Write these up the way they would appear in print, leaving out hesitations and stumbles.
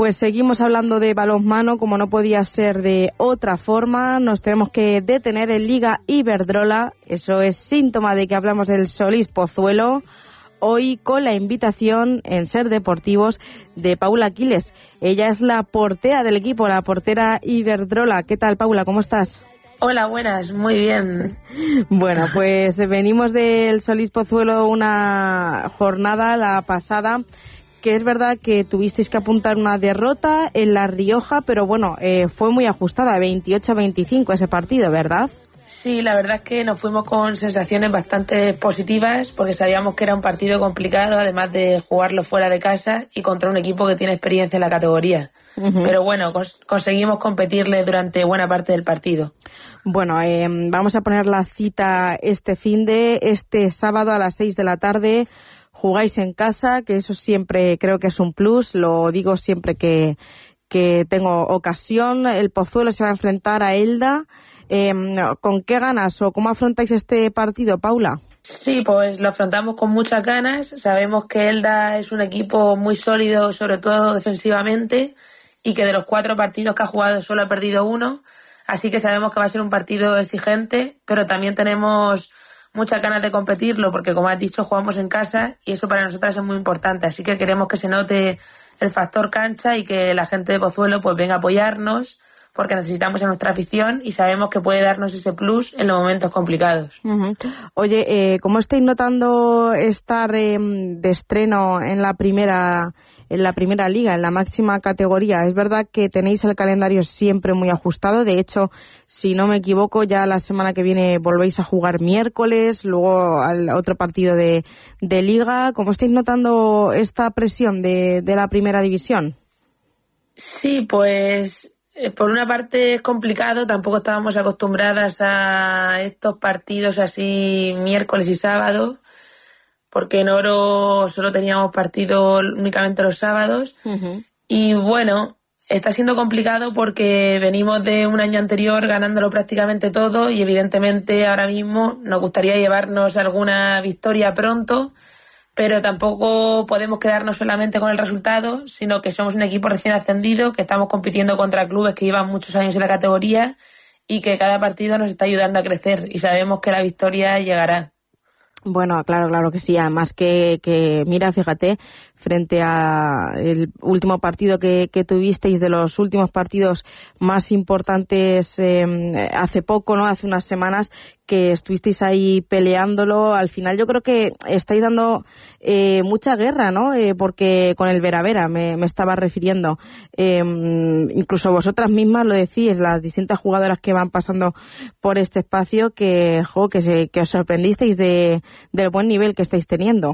Pues seguimos hablando de balonmano, como no podía ser de otra forma. Nos tenemos que detener en Liga Iberdrola. Eso es síntoma de que hablamos del Solís Pozuelo. Hoy con la invitación en Ser Deportivos de Paula Aquiles. Ella es la portera del equipo, la portera Iberdrola. ¿Qué tal, Paula? ¿Cómo estás? Hola, buenas, muy bien. Bueno, pues venimos del Solís Pozuelo una jornada, la pasada, que es verdad que tuvisteis que apuntar una derrota en La Rioja, pero bueno, fue muy ajustada, 28-25 ese partido, ¿verdad? Sí, la verdad es que nos fuimos con sensaciones bastante positivas porque sabíamos que era un partido complicado, además de jugarlo fuera de casa y contra un equipo que tiene experiencia en la categoría. Uh-huh. Pero bueno, conseguimos competirle durante buena parte del partido. Bueno, vamos a poner la cita este sábado a las 6 de la tarde. Jugáis en casa, que eso siempre creo que es un plus, lo digo siempre que tengo ocasión. El Pozuelo se va a enfrentar a Elda. ¿Con qué ganas o cómo afrontáis este partido, Paula? Sí, pues lo afrontamos con muchas ganas. Sabemos que Elda es un equipo muy sólido, sobre todo defensivamente, y que de los 4 partidos que ha jugado solo ha perdido 1. Así que sabemos que va a ser un partido exigente, pero también tenemos muchas ganas de competirlo porque, como has dicho, jugamos en casa y eso para nosotras es muy importante. Así que queremos que se note el factor cancha y que la gente de Pozuelo pues venga a apoyarnos, porque necesitamos a nuestra afición y sabemos que puede darnos ese plus en los momentos complicados. Uh-huh. Oye, ¿cómo estáis notando estar de estreno en la primera liga, en la máxima categoría? Es verdad que tenéis el calendario siempre muy ajustado. De hecho, si no me equivoco, ya la semana que viene volvéis a jugar miércoles, luego al otro partido de liga. ¿Cómo estáis notando esta presión de la primera división? Sí, pues por una parte es complicado, tampoco estábamos acostumbradas a estos partidos así miércoles y sábados, porque en Oro solo teníamos partidos únicamente los sábados. Uh-huh. Y bueno, está siendo complicado porque venimos de un año anterior ganándolo prácticamente todo y evidentemente ahora mismo nos gustaría llevarnos alguna victoria pronto, pero tampoco podemos quedarnos solamente con el resultado, sino que somos un equipo recién ascendido, que estamos compitiendo contra clubes que llevan muchos años en la categoría y que cada partido nos está ayudando a crecer y sabemos que la victoria llegará. Bueno, claro que sí. Además que mira, fíjate, frente a el último partido que tuvisteis, de los últimos partidos más importantes hace poco, ¿no? Hace unas semanas que estuvisteis ahí peleándolo. Al final yo creo que estáis dando mucha guerra, ¿no? Porque con el Vera me estaba refiriendo. Incluso vosotras mismas lo decís, las distintas jugadoras que van pasando por este espacio, que os sorprendisteis del buen nivel que estáis teniendo.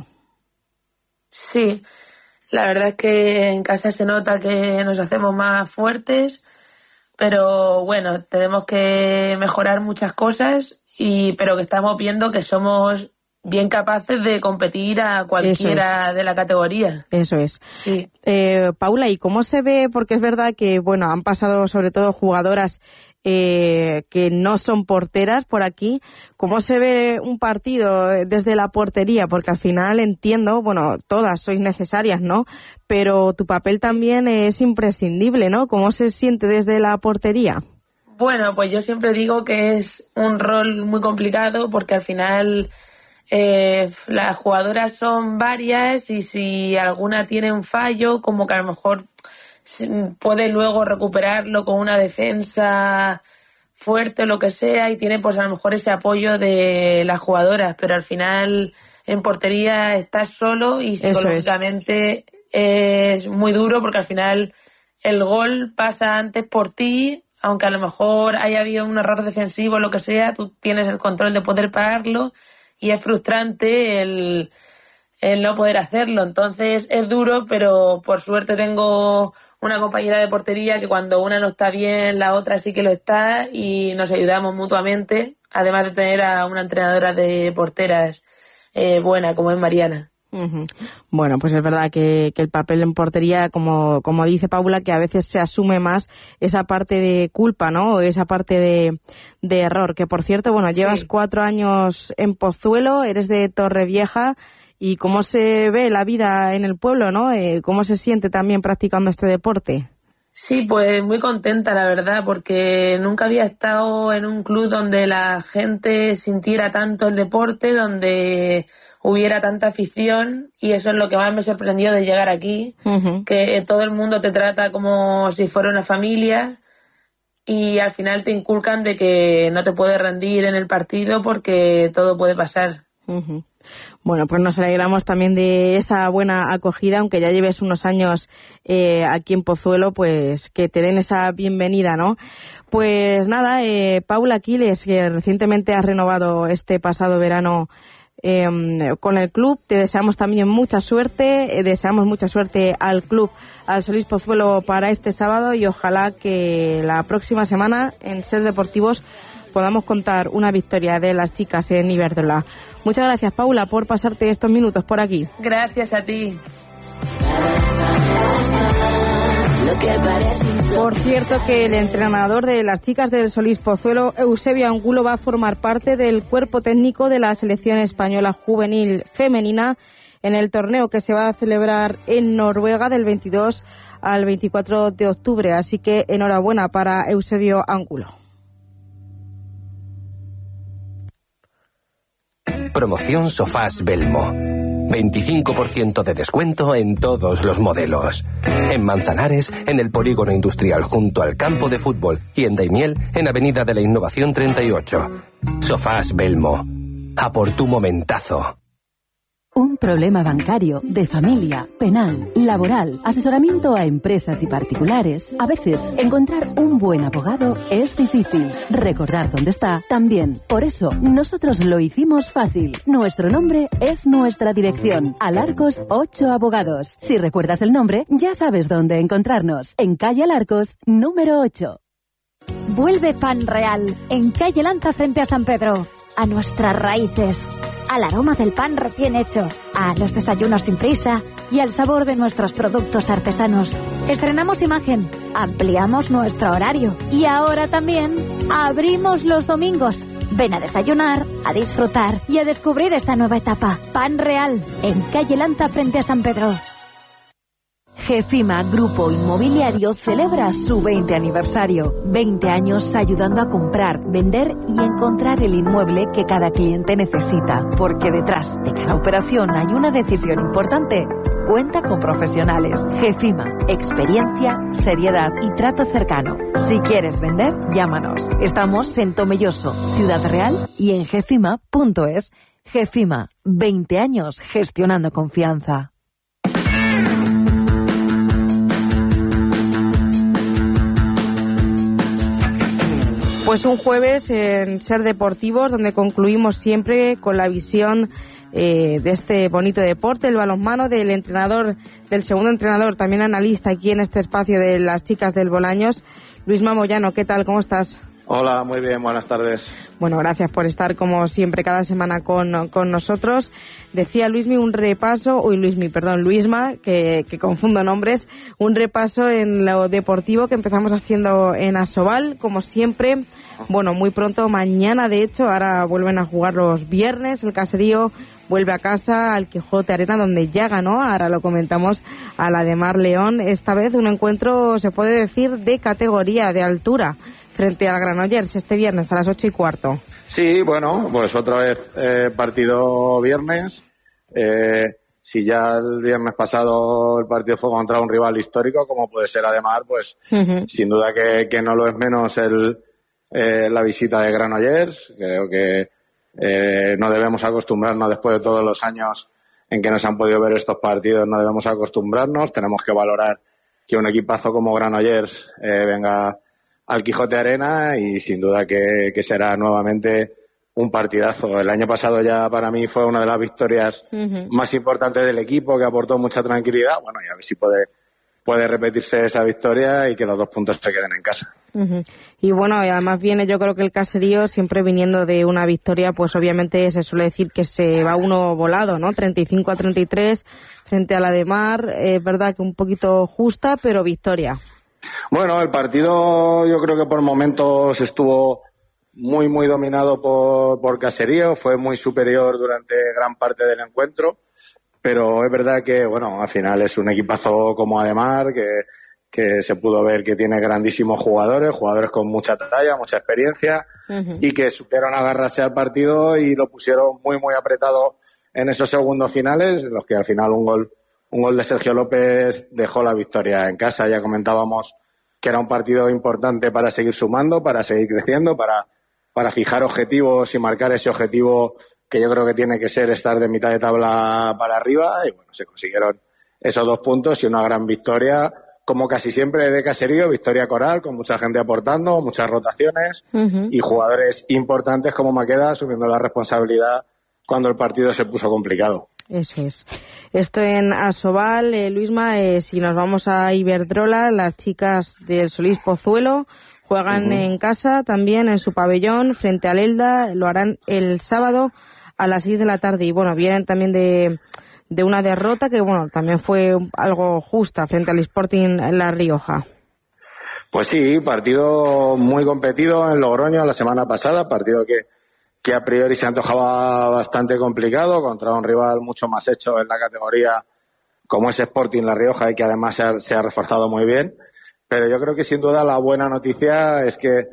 Sí, la verdad es que en casa se nota que nos hacemos más fuertes, pero bueno, tenemos que mejorar muchas cosas, pero que estamos viendo que somos bien capaces de competir a cualquiera de la categoría. Eso es. Sí. Paula, ¿y cómo se ve? Porque es verdad que, bueno, han pasado sobre todo jugadoras que no son porteras por aquí. ¿Cómo se ve un partido desde la portería? Porque al final entiendo, bueno, todas sois necesarias, ¿no? Pero tu papel también es imprescindible, ¿no? ¿Cómo se siente desde la portería? Bueno, pues yo siempre digo que es un rol muy complicado porque al final las jugadoras son varias y si alguna tiene un fallo, como que a lo mejor puede luego recuperarlo con una defensa fuerte o lo que sea y tiene pues a lo mejor ese apoyo de las jugadoras, pero al final en portería estás solo y psicológicamente es muy duro porque al final el gol pasa antes por ti, aunque a lo mejor haya habido un error defensivo o lo que sea, tú tienes el control de poder pararlo y es frustrante el no poder hacerlo. Entonces es duro, pero por suerte tengo una compañera de portería que cuando una no está bien, la otra sí que lo está y nos ayudamos mutuamente, además de tener a una entrenadora de porteras buena como es Mariana. Uh-huh. Bueno, pues es verdad que el papel en portería, como dice Paula, que a veces se asume más esa parte de culpa, ¿no? O esa parte de error, que por cierto, bueno, llevas 4 años en Pozuelo, eres de Torrevieja y cómo se ve la vida en el pueblo, ¿no? ¿Cómo se siente también practicando este deporte? Sí, pues muy contenta, la verdad, porque nunca había estado en un club donde la gente sintiera tanto el deporte, donde hubiera tanta afición, y eso es lo que más me sorprendió de llegar aquí, que todo el mundo te trata como si fuera una familia y al final te inculcan de que no te puedes rendir en el partido porque todo puede pasar. Bueno, pues nos alegramos también de esa buena acogida, aunque ya lleves unos años aquí en Pozuelo, pues que te den esa bienvenida, ¿no? Pues nada, Paula Aquiles, que recientemente has renovado este pasado verano con el club, te deseamos también mucha suerte, deseamos mucha suerte al club, al Solís Pozuelo para este sábado, y ojalá que la próxima semana en Ser Deportivos podamos contar una victoria de las chicas en Iberdrola. Muchas gracias, Paula, por pasarte estos minutos por aquí. Gracias a ti. Por cierto, que el entrenador de las chicas del Solís Pozuelo, Eusebio Angulo, va a formar parte del cuerpo técnico de la selección española juvenil femenina en el torneo que se va a celebrar en Noruega del 22 al 24 de octubre. Así que enhorabuena para Eusebio Angulo. Promoción Sofás Belmo. 25% de descuento en todos los modelos. En Manzanares, en el Polígono Industrial junto al campo de fútbol, y en Daimiel, en Avenida de la Innovación 38. Sofás Belmo. A por tu momentazo. Un problema bancario, de familia, penal, laboral, asesoramiento a empresas y particulares. A veces, encontrar un buen abogado es difícil. Recordar dónde está también. Por eso, nosotros lo hicimos fácil. Nuestro nombre es nuestra dirección. Alarcos 8 Abogados. Si recuerdas el nombre, ya sabes dónde encontrarnos. En calle Alarcos, número 8. Vuelve Pan Real, en calle Lanza frente a San Pedro. A nuestras raíces. Al aroma del pan recién hecho, a los desayunos sin prisa y al sabor de nuestros productos artesanos. Estrenamos imagen, ampliamos nuestro horario y ahora también abrimos los domingos. Ven a desayunar, a disfrutar y a descubrir esta nueva etapa. Pan Real, en calle Lanza frente a San Pedro. Gefima Grupo Inmobiliario celebra su 20 aniversario. 20 años ayudando a comprar, vender y encontrar el inmueble que cada cliente necesita. Porque detrás de cada operación hay una decisión importante. Cuenta con profesionales. Gefima, experiencia, seriedad y trato cercano. Si quieres vender, llámanos. Estamos en Tomelloso, Ciudad Real y en gefima.es. Gefima, 20 años gestionando confianza. Pues un jueves en Ser Deportivos, donde concluimos siempre con la visión de este bonito deporte, el balonmano, del entrenador, del segundo entrenador, también analista aquí en este espacio de las chicas del Bolaños, Luisma Moyano. ¿Qué tal? ¿Cómo estás? Hola, muy bien, buenas tardes. Bueno, gracias por estar como siempre cada semana con nosotros. Decía Luisma, que confundo nombres, un repaso en lo deportivo que empezamos haciendo en Asobal, como siempre. Bueno, muy pronto, mañana de hecho, ahora vuelven a jugar los viernes, el Caserío vuelve a casa al Quijote Arena, donde ya ganó, ahora lo comentamos, a la de Mar León. Esta vez un encuentro, se puede decir, de categoría, de altura, frente al Granollers este viernes a las 8:15. Sí, bueno, pues otra vez partido viernes. Si ya el viernes pasado el partido fue contra un rival histórico, como puede ser Ademar, pues sin duda que no lo es menos la visita de Granollers. Creo que no debemos acostumbrarnos, después de todos los años en que nos han podido ver estos partidos, no debemos acostumbrarnos. Tenemos que valorar que un equipazo como Granollers venga al Quijote Arena, y sin duda que será nuevamente un partidazo. El año pasado ya para mí fue una de las victorias más importantes del equipo, que aportó mucha tranquilidad. Bueno, y a ver si puede repetirse esa victoria y que los 2 puntos se queden en casa. Y bueno, y además viene, yo creo que el Caserío, siempre viniendo de una victoria, pues obviamente se suele decir que se va uno volado, ¿no? 35-33 frente a la de Mar. Es verdad que un poquito justa, pero victoria. Bueno, el partido yo creo que por momentos estuvo muy, muy dominado por Caserío. Fue muy superior durante gran parte del encuentro. pero es verdad que, bueno, al final es un equipazo como Ademar, que se pudo ver que tiene grandísimos jugadores con mucha talla, mucha experiencia, y que supieron agarrarse al partido y lo pusieron muy, muy apretado en esos segundos finales, en los que al final un gol de Sergio López dejó la victoria en casa. Ya comentábamos que era un partido importante para seguir sumando, para seguir creciendo, para fijar objetivos y marcar ese objetivo que yo creo que tiene que ser estar de mitad de tabla para arriba, y bueno, se consiguieron esos 2 puntos y una gran victoria, como casi siempre de Caserío, victoria coral, con mucha gente aportando, muchas rotaciones y jugadores importantes como Maqueda asumiendo la responsabilidad cuando el partido se puso complicado. Eso es. Esto en Asobal, Luisma, si nos vamos a Iberdrola, las chicas del Solís Pozuelo juegan en casa también en su pabellón frente al Elda, lo harán el sábado a las 6 de la tarde y bueno, vienen también de una derrota que bueno, también fue algo justa frente al Sporting La Rioja. Pues sí, partido muy competido en Logroño la semana pasada, partido que a priori se antojaba bastante complicado contra un rival mucho más hecho en la categoría como es Sporting La Rioja y que además se ha reforzado muy bien, pero yo creo que sin duda la buena noticia es que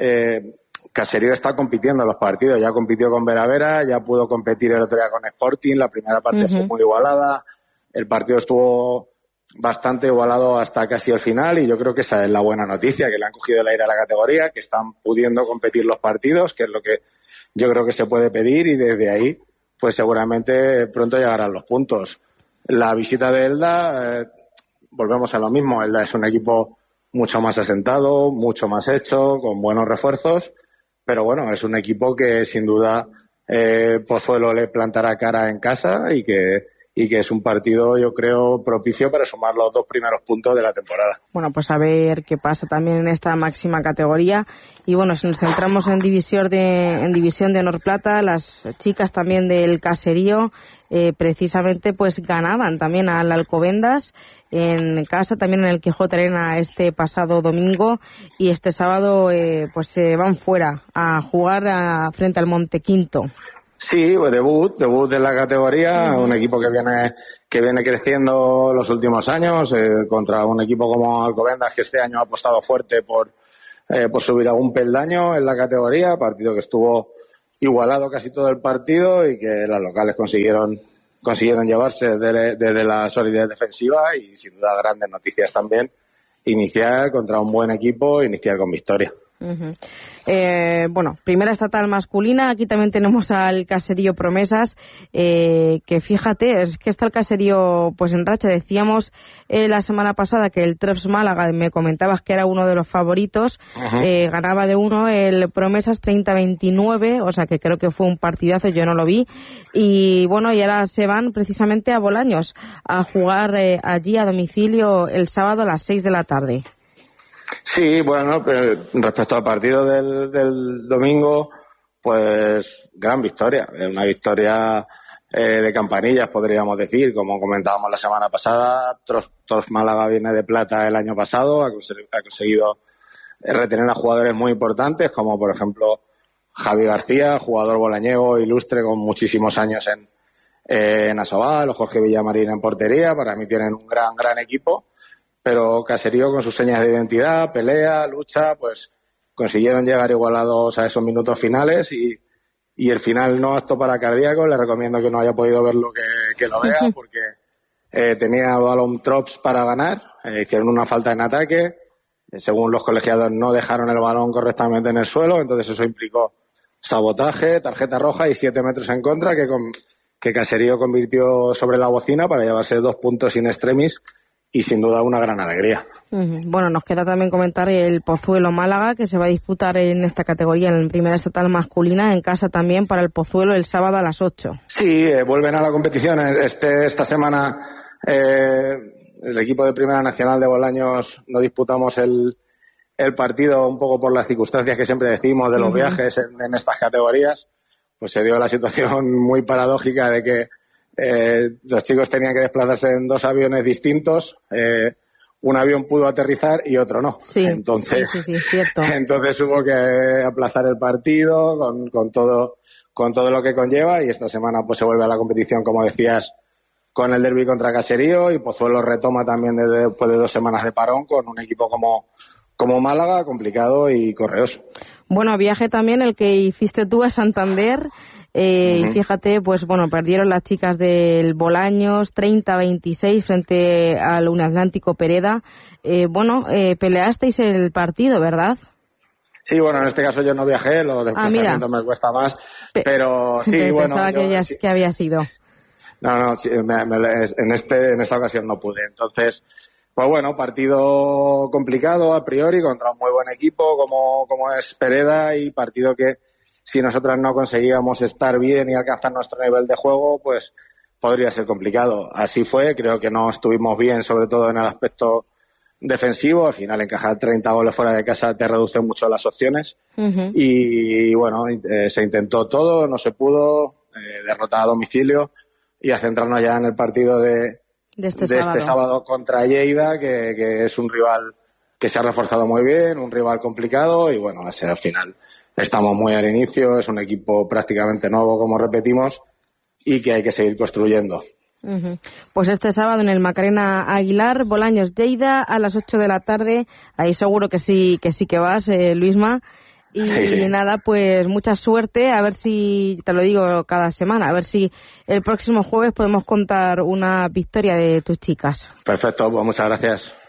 Caserío está compitiendo en los partidos, ya compitió con Vera, ya pudo competir el otro día con Sporting, la primera parte fue muy igualada, el partido estuvo bastante igualado hasta casi el final y yo creo que esa es la buena noticia, que le han cogido el aire a la categoría, que están pudiendo competir los partidos, que es lo que yo creo que se puede pedir y desde ahí pues seguramente pronto llegarán los puntos. La visita de Elda, volvemos a lo mismo, Elda es un equipo mucho más asentado, mucho más hecho, con buenos refuerzos, pero bueno, es un equipo que sin duda Pozuelo le plantará cara en casa y que es un partido, yo creo, propicio para sumar los 2 primeros puntos de la temporada. Bueno, pues a ver qué pasa también en esta máxima categoría. Y bueno, si nos centramos en división de Honor Plata, las chicas también del Caserío precisamente pues ganaban también al Alcobendas en casa, también en el Quijote Arena este pasado domingo, y este sábado pues se van fuera a jugar frente al Montequinto. Sí, pues debut de la categoría, un equipo que viene creciendo los últimos años, contra un equipo como Alcobendas que este año ha apostado fuerte por subir algún peldaño en la categoría, partido que estuvo igualado casi todo el partido y que las locales consiguieron llevarse desde la solidez defensiva y sin duda grandes noticias también, iniciar contra un buen equipo, iniciar con victoria. Bueno, primera estatal masculina, aquí también tenemos al Caserío Promesas, que fíjate, es que está el Caserío pues en racha. Decíamos la semana pasada que el Treps Málaga, me comentabas que era uno de los favoritos, ganaba de 1 el Promesas 30-29, o sea que creo que fue un partidazo, yo no lo vi, y bueno, y ahora se van precisamente a Bolaños a jugar allí a domicilio el sábado a las 6 de la tarde. Sí, bueno, respecto al partido del domingo, pues gran victoria, una victoria de campanillas, podríamos decir, como comentábamos la semana pasada. Trops Málaga viene de plata el año pasado, ha conseguido retener a jugadores muy importantes, como por ejemplo Javi García, jugador bolañego, ilustre con muchísimos años en Asobal, o Jorge Villamarín en portería. Para mí tienen un gran equipo. Pero Caserío, con sus señas de identidad, pelea, lucha, pues consiguieron llegar igualados a esos minutos finales y el final no apto para cardíacos. Le recomiendo que no haya podido verlo que lo vea, porque tenía balón Trops para ganar, hicieron una falta en ataque, según los colegiados no dejaron el balón correctamente en el suelo, entonces eso implicó sabotaje, tarjeta roja y 7 metros en contra que Caserío convirtió sobre la bocina para llevarse 2 puntos in extremis. Y sin duda una gran alegría. Bueno, nos queda también comentar el Pozuelo Málaga, que se va a disputar en esta categoría, en la primera estatal masculina, en casa también para el Pozuelo el sábado a las 8. Sí, vuelven a la competición. Esta semana el equipo de Primera Nacional de Bolaños no disputamos el partido un poco por las circunstancias que siempre decimos de los viajes en estas categorías. Pues se dio la situación muy paradójica de que los chicos tenían que desplazarse en 2 aviones distintos, un avión pudo aterrizar y otro no. Sí, entonces, sí, cierto. Entonces hubo que aplazar el partido con todo lo que conlleva, y esta semana pues se vuelve a la competición, como decías, con el derbi contra Caserío, y Pozuelo retoma también después de 2 semanas de parón con un equipo como Málaga, complicado y correoso. Bueno, viaje también el que hiciste tú a Santander, y fíjate, pues bueno, perdieron las chicas del Bolaños 30-26 frente al Unatlántico Pereda. Peleasteis el partido, ¿verdad? Sí, bueno, en este caso yo no viajé, los desplazamientos me cuesta más, pero sí, bueno. Pensaba que había sido. No, sí, en esta ocasión no pude. Entonces, pues bueno, partido complicado a priori contra un muy buen equipo como es Pereda, y partido que si nosotras no conseguíamos estar bien y alcanzar nuestro nivel de juego, pues podría ser complicado. Así fue, creo que no estuvimos bien, sobre todo en el aspecto defensivo. Al final encajar 30 goles fuera de casa te reduce mucho las opciones. Y bueno, se intentó todo, no se pudo, derrota a domicilio, y a centrarnos ya en el partido de este sábado contra Lleida, que es un rival que se ha reforzado muy bien, un rival complicado, y bueno, al final estamos muy al inicio, es un equipo prácticamente nuevo, como repetimos, y que hay que seguir construyendo. Pues este sábado en el Macarena Aguilar, Bolaños Lleida, a las 8 de la tarde, ahí seguro que sí que vas, Luisma. Y sí. Nada, pues mucha suerte, a ver si, te lo digo cada semana, a ver si el próximo jueves podemos contar una victoria de tus chicas. Perfecto, pues muchas gracias.